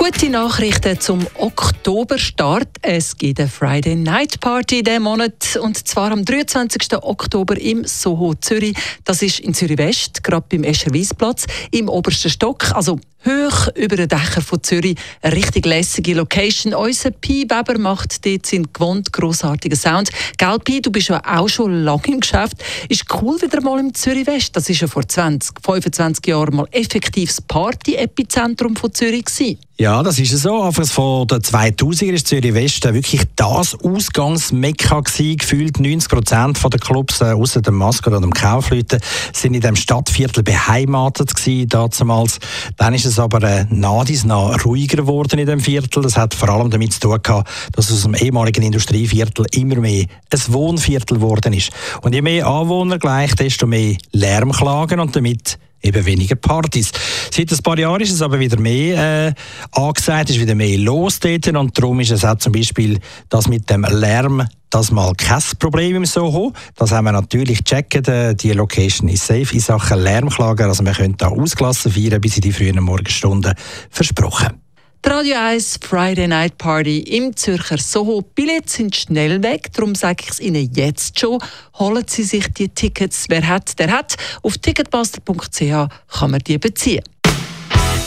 Gute Nachrichten zum Oktoberstart. Es gibt eine Friday Night Party diesen Monat, und zwar am 23. Oktober im Soho Zürich. Das ist in Zürich West, gerade beim Escherwiesplatz, im obersten Stock, also hoch über den Dächern von Zürich. Eine richtig lässige Location. Unser Pi Weber macht dort seinen gewohnt grossartigen Sound. Gell, Pi, du bist ja auch schon lange im Geschäft. Ist cool wieder mal im Zürich West. Das ist ja vor 25 Jahren mal effektives Party-Epizentrum von Zürich gewesen. Ja, das ist so. Anfangs von den 2000er ist Zürich West wirklich das Ausgangsmekka gewesen. Gefühlt 90% der Clubs, ausser dem Masken oder dem Kaufleuten, sind in dem Stadtviertel beheimatet gewesen, damals. Dann ist es aber nah ruhiger geworden in dem Viertel. Das hat vor allem damit zu tun gehabt, dass aus dem ehemaligen Industrieviertel immer mehr ein Wohnviertel geworden ist. Und je mehr Anwohner gleich, desto mehr Lärmklagen und damit eben weniger Partys. Seit ein paar Jahren ist es aber wieder mehr angesagt, ist wieder mehr los dort, und darum ist es auch zum Beispiel das mit dem Lärm das mal kein Problem im Soho. Das haben wir natürlich gecheckt. Die Location ist safe in Sachen Lärmklagen. Also wir können da ausgelassen feiern bis in die frühen Morgenstunden. Versprochen. Die Radio 1 Friday Night Party im Zürcher Soho. Billets sind schnell weg, darum sage ich es Ihnen jetzt schon. Holen Sie sich die Tickets. Wer hat, der hat. Auf ticketmaster.ch kann man die beziehen.